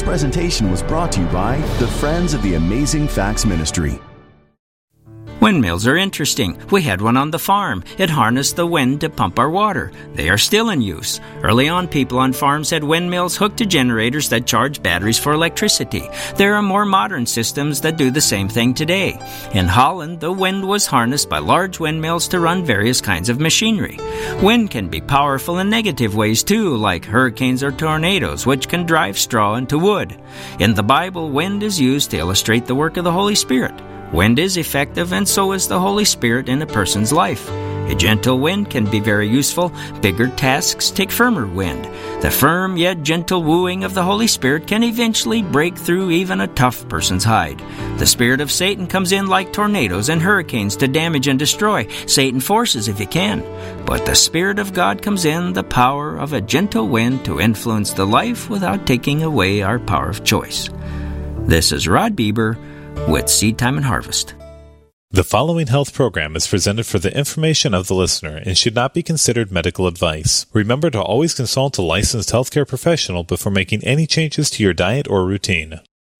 presentation was brought to you by the Friends of the Amazing Facts Ministry. Windmills are interesting. We had one on the farm. It harnessed the wind to pump our water. They are still in use. Early on, people on farms had windmills hooked to generators that charge batteries for electricity. There are more modern systems that do the same thing today. In Holland, the wind was harnessed by large windmills to run various kinds of machinery. Wind can be powerful in negative ways too, like hurricanes or tornadoes, which can drive straw into wood. In the Bible, wind is used to illustrate the work of the Holy Spirit. Wind is effective, and so is the Holy Spirit in a person's life. A gentle wind can be very useful. Bigger tasks take firmer wind. The firm yet gentle wooing of the Holy Spirit can eventually break through even a tough person's hide. The spirit of Satan comes in like tornadoes and hurricanes to damage and destroy. Satan forces if he can. But the Spirit of God comes in the power of a gentle wind to influence the life without taking away our power of choice. This is Rod Bieber with Seed Time and Harvest. The following health program is presented for the information of the listener and should not be considered medical advice. Remember to always consult a licensed healthcare professional before making any changes to your diet or routine.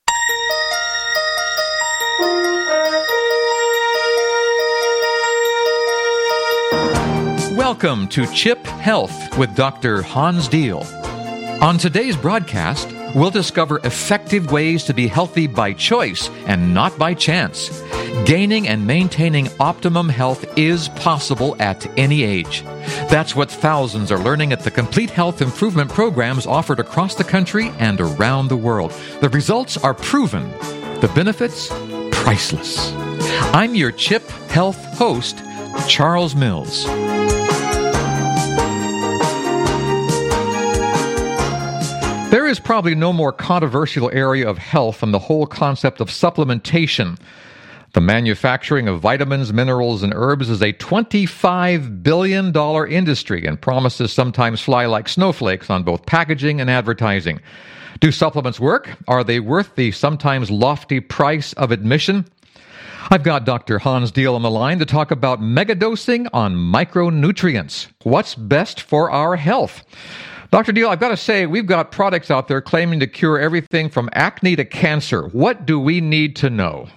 Welcome to CHIP Health with Dr. Hans Diehl. On today's broadcast, we'll discover effective ways to be healthy by choice and not by chance. Gaining and maintaining optimum health is possible at any age. That's what thousands are learning at the complete health improvement programs offered across the country and around the world. The results are proven. The benefits, priceless. I'm your CHIP Health host, Charles Mills. There is probably no more controversial area of health than the whole concept of supplementation. The manufacturing of vitamins, minerals, and herbs is a $25 billion industry and promises sometimes fly like snowflakes on both packaging and advertising. Do supplements work? Are they worth the sometimes lofty price of admission? I've got Dr. Hans Diehl on the line to talk about megadosing on micronutrients. What's best for our health? Dr. Diehl, I've got to say, we've got products out there claiming to cure everything from acne to cancer. What do we need to know?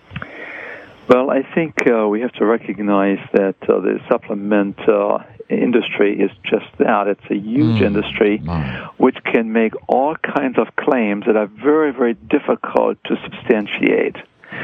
Well, I think we have to recognize that the supplement industry is just that. It's a huge industry which can make all kinds of claims that are very, very difficult to substantiate.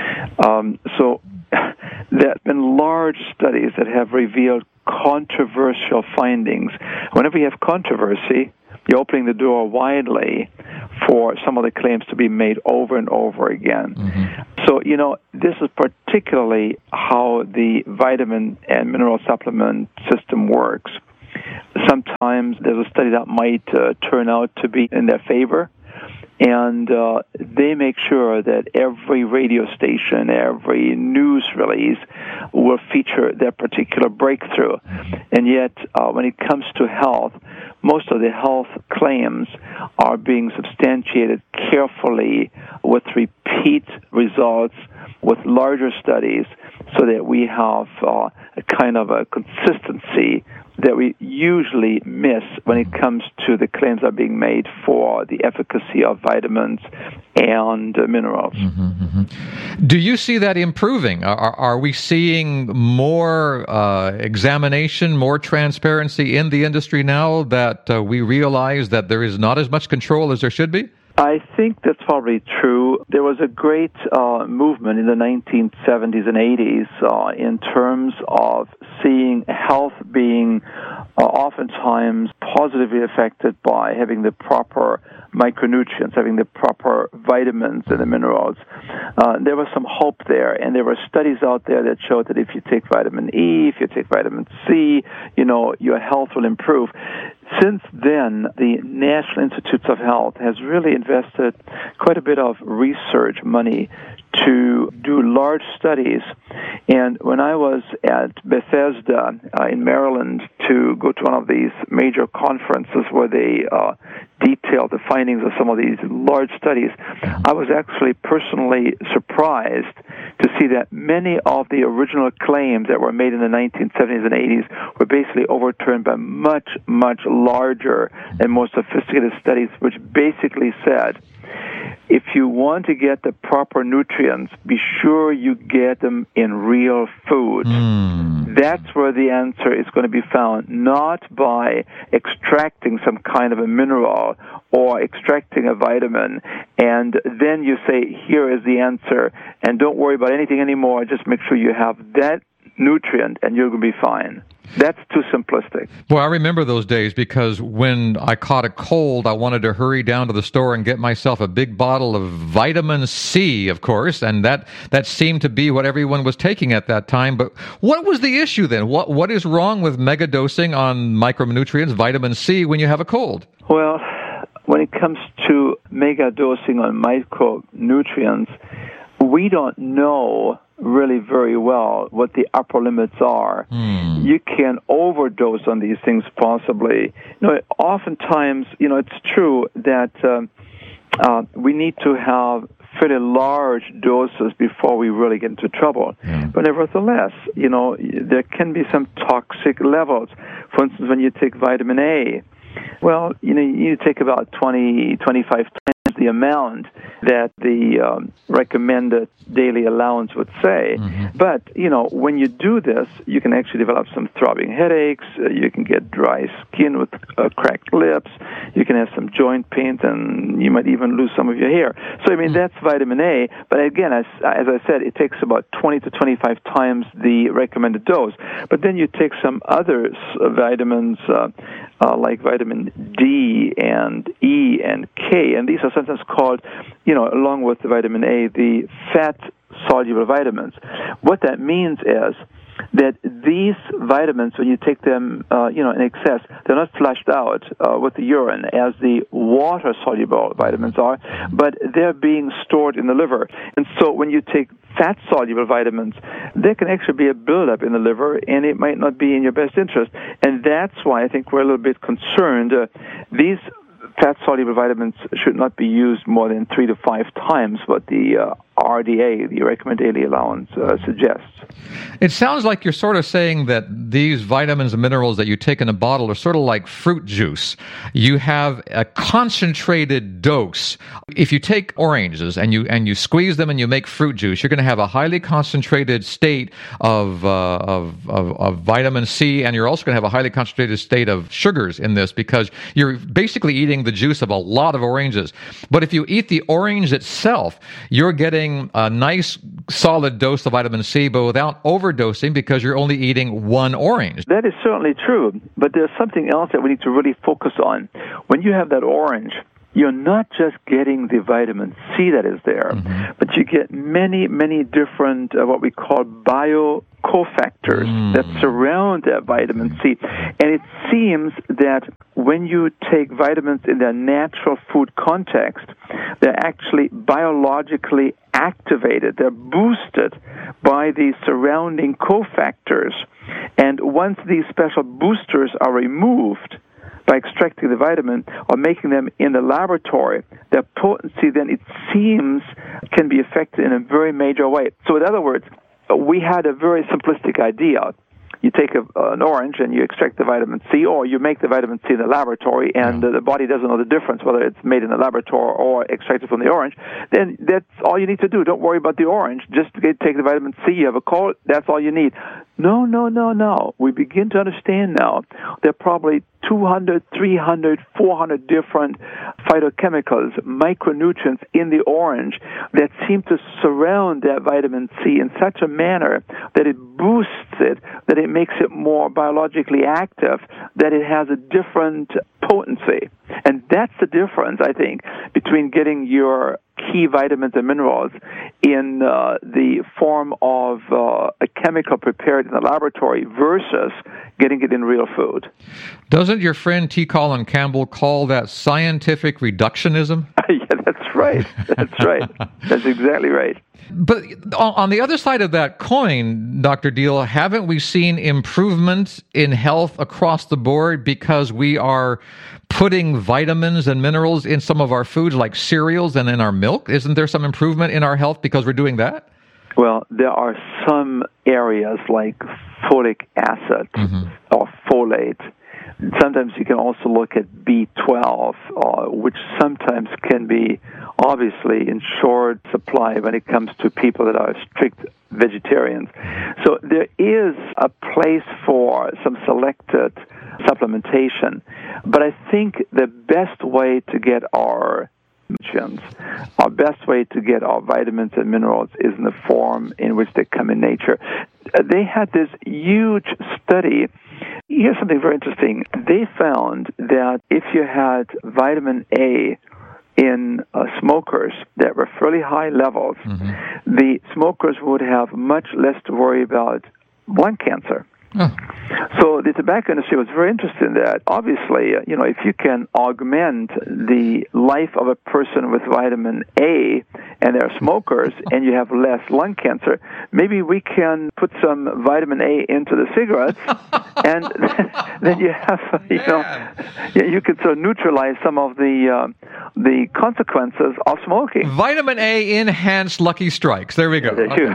So there have been large studies that have revealed controversial findings. Whenever you have controversy, you're opening the door widely for some of the claims to be made over and over again. So, this is particularly how the vitamin and mineral supplement system works. Sometimes there's a study that might turn out to be in their favor, and they make sure that every radio station, every news release will feature their particular breakthrough. And yet, when it comes to health, most of the health claims are being substantiated carefully with repeat results, with larger studies, so that we have a kind of a consistency that we usually miss when it comes to the claims that are being made for the efficacy of vitamins and minerals. Do you see that improving? Are we seeing more examination, more transparency in the industry now that we realize that there is not as much control as there should be? I think that's probably true. There was a great movement in the 1970s and 80s in terms of seeing health being oftentimes positively affected by having the proper micronutrients, having the proper vitamins and the minerals. There was some hope there, and there were studies out there that showed that if you take vitamin E, if you take vitamin C, your health will improve. Since then, the National Institutes of Health has really invested quite a bit of research money to do large studies. And when I was at Bethesda in Maryland to go to one of these major conferences where they detailed the findings of some of these large studies, I was actually personally surprised to see that many of the original claims that were made in the 1970s and 80s were basically overturned by much, much larger and more sophisticated studies, which basically said, if you want to get the proper nutrients, be sure you get them in real food. That's where the answer is going to be found, not by extracting some kind of a mineral or extracting a vitamin, and then you say, here is the answer, and don't worry about anything anymore, just make sure you have that nutrient, and you're going to be fine. That's too simplistic. Well, I remember those days because when I caught a cold, I wanted to hurry down to the store and get myself a big bottle of vitamin C, of course, and that seemed to be what everyone was taking at that time. But what was the issue then? What is wrong with megadosing on micronutrients, vitamin C, when you have a cold? Well, when it comes to megadosing on micronutrients, we don't know really very well what the upper limits are. You can overdose on these things possibly. Oftentimes, it's true that we need to have fairly large doses before we really get into trouble. But nevertheless, there can be some toxic levels. For instance, when you take vitamin A, well, you need to take about 20, 25 times the amount that the recommended daily allowance would say. But, when you do this, you can actually develop some throbbing headaches, you can get dry skin with cracked lips, you can have some joint pain, and you might even lose some of your hair. So, that's vitamin A, but again, as I said, it takes about 20 to 25 times the recommended dose. But then you take some other vitamins, like vitamin D and E and K, and these are sometimes called, along with the vitamin A, the fat-soluble vitamins. What that means is that these vitamins, when you take them, in excess, they're not flushed out with the urine as the water-soluble vitamins are, but they're being stored in the liver. And so when you take fat-soluble vitamins, there can actually be a buildup in the liver, and it might not be in your best interest. And that's why I think we're a little bit concerned. These fat-soluble vitamins should not be used more than 3 to 5 times what the RDA, the recommended daily allowance, suggests. It sounds like you're sort of saying that these vitamins and minerals that you take in a bottle are sort of like fruit juice. You have a concentrated dose. If you take oranges and you squeeze them and you make fruit juice, you're going to have a highly concentrated state of vitamin C, and you're also going to have a highly concentrated state of sugars in this because you're basically eating the juice of a lot of oranges. But if you eat the orange itself, you're getting a nice solid dose of vitamin C, but without overdosing because you're only eating one orange. That is certainly true, but there's something else that we need to really focus on. When you have that orange, you're not just getting the vitamin C that is there, but you get many, many different what we call cofactors that surround that vitamin C. And it seems that when you take vitamins in their natural food context, they're actually biologically activated. They're boosted by the surrounding cofactors. And once these special boosters are removed by extracting the vitamin or making them in the laboratory, their potency then, it seems, can be affected in a very major way. So in other words, we had a very simplistic idea. You take an orange and you extract the vitamin C, or you make the vitamin C in the laboratory, and the body doesn't know the difference whether it's made in the laboratory or extracted from the orange. Then that's all you need to do. Don't worry about the orange. Just take the vitamin C. You have a cold. That's all you need. No. We begin to understand now there are probably 200, 300, 400 different phytochemicals, micronutrients in the orange that seem to surround that vitamin C in such a manner that it boosts it, that it makes it more biologically active, that it has a different potency. And that's the difference, I think, between getting your key vitamins and minerals in the form of a chemical prepared in the laboratory versus getting it in real food. Doesn't your friend T. Colin Campbell call that scientific reductionism? Yeah, that's right. That's right. That's exactly right. But on the other side of that coin, Dr. Deal, haven't we seen improvement in health across the board because we are putting vitamins and minerals in some of our foods like cereals and in our milk? Isn't there some improvement in our health because we're doing that? Well, there are some areas like folic acid or folate. Sometimes you can also look at B12, which sometimes can be obviously in short supply when it comes to people that are strict vegetarians. So there is a place for some selected supplementation, but I think the best way to get our nutrients, our best way to get our vitamins and minerals is in the form in which they come in nature. They had this huge study. Here's something very interesting. They found that if you had vitamin A in smokers that were fairly high levels, the smokers would have much less to worry about lung cancer. So the tobacco industry was very interested in that. Obviously, if you can augment the life of a person with vitamin A and they're smokers and you have less lung cancer, maybe we can put some vitamin A into the cigarettes and then you have, you could sort of neutralize some of the consequences of smoking. Vitamin A enhanced Lucky Strikes. There we go. Okay.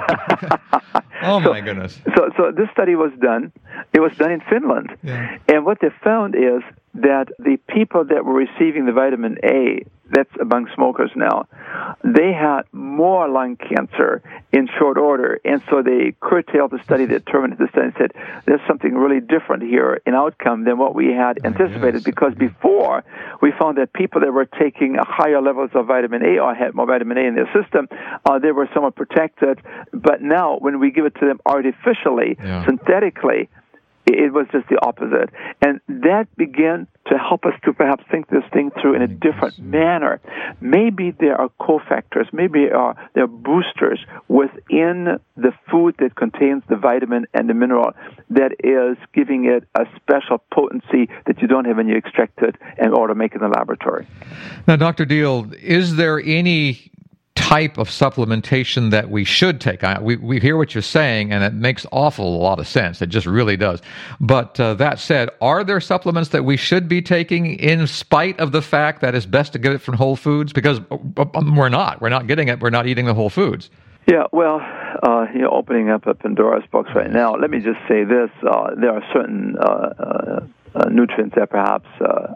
Oh, my goodness. So this study was done. It was done in Finland. Yeah. And what they found is that the people that were receiving the vitamin A, that's among smokers now, they had more lung cancer in short order. And so they curtailed the study, they terminated the study and said, there's something really different here in outcome than what we had anticipated, because before we found that people that were taking higher levels of vitamin A or had more vitamin A in their system, they were somewhat protected. But now when we give it to them artificially, synthetically, it was just the opposite. And that began to help us to perhaps think this thing through in a different manner. Maybe there are cofactors, maybe there are boosters within the food that contains the vitamin and the mineral that is giving it a special potency that you don't have when you extract it in order to make it in the laboratory. Now, Dr. Diehl, is there any type of supplementation that we should take? We hear what you're saying, and it makes a lot of sense. It just really does. But that said, are there supplements that we should be taking in spite of the fact that it's best to get it from whole foods? Because we're not getting it. We're not eating the whole foods. Yeah, well, opening up a Pandora's box right now, let me just say this. There are certain nutrients that perhaps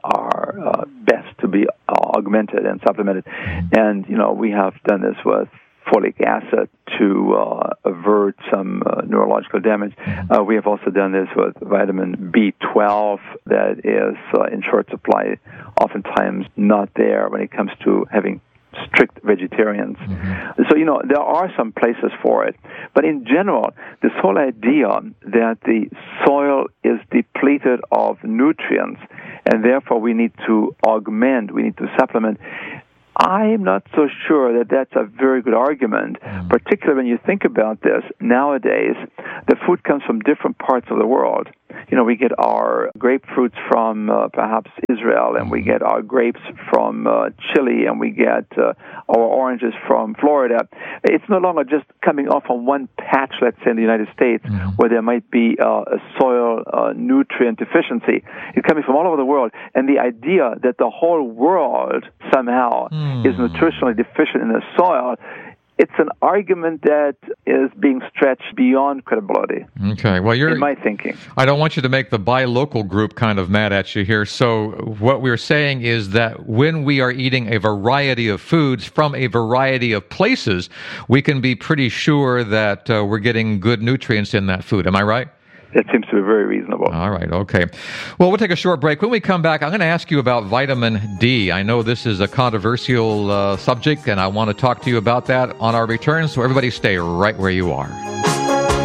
are best to be augmented and supplemented. And, we have done this with folic acid to avert some neurological damage. We have also done this with vitamin B12 that is in short supply, oftentimes not there when it comes to having strict vegetarians. So, there are some places for it. But in general, this whole idea that the soil is depleted of nutrients and therefore we need to augment, we need to supplement, I'm not so sure that that's a very good argument, particularly when you think about this. Nowadays, the food comes from different parts of the world. We get our grapefruits from perhaps Israel, and we get our grapes from Chile, and we get our oranges from Florida. It's no longer just coming off on one patch, let's say in the United States, where there might be a soil nutrient deficiency. It's coming from all over the world. And the idea that the whole world somehow is nutritionally deficient in the soil, it's an argument that is being stretched beyond credibility. Okay, well, in my thinking. I don't want you to make the buy local group kind of mad at you here. So what we're saying is that when we are eating a variety of foods from a variety of places, we can be pretty sure that we're getting good nutrients in that food. Am I right? That seems to be very reasonable. All right, okay. Well, we'll take a short break. When we come back, I'm going to ask you about vitamin D. I know this is a controversial subject, and I want to talk to you about that on our return, so everybody stay right where you are.